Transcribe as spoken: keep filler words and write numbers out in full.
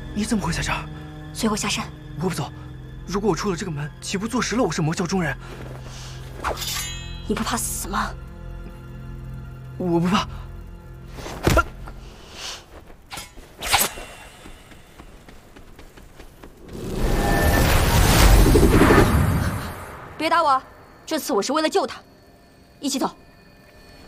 你怎么会在这儿？ 随我下山。 我不走。如果我出了这个门，岂不坐实了我是魔教中人？ 你不怕死吗？ 我不怕。 别打我！这次我是为了救他。一起走。